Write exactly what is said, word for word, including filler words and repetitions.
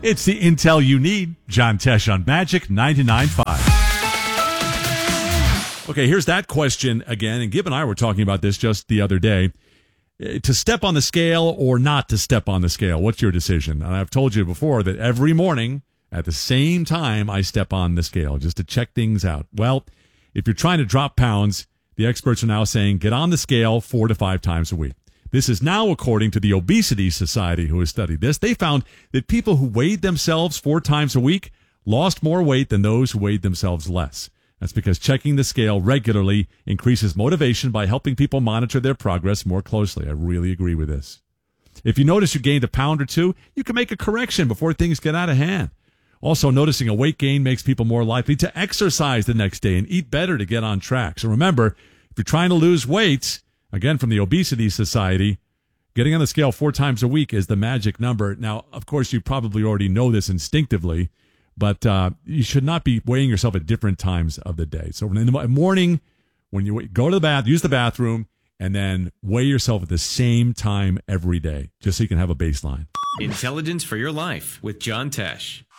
It's the intel you need. John Tesh on Magic ninety-nine point five. Okay, here's that question again. And Gib and I were talking about this just the other day. To step on the scale or not to step on the scale, what's your decision? And I've told you before that every morning at the same time I step on the scale just to check things out. Well, if you're trying to drop pounds, the experts are now saying get on the scale four to five times a week. This is now according to the Obesity Society, who has studied this. They found that people who weighed themselves four times a week lost more weight than those who weighed themselves less. That's because checking the scale regularly increases motivation by helping people monitor their progress more closely. I really agree with this. If you notice you gained a pound or two, you can make a correction before things get out of hand. Also, noticing a weight gain makes people more likely to exercise the next day and eat better to get on track. So remember, if you're trying to lose weight, again, from the Obesity Society, getting on the scale four times a week is the magic number. Now, of course, you probably already know this instinctively, but uh, you should not be weighing yourself at different times of the day. So in the morning, when you go to the bath, use the bathroom, and then weigh yourself at the same time every day, just so you can have a baseline. Intelligence for your life with John Tesh.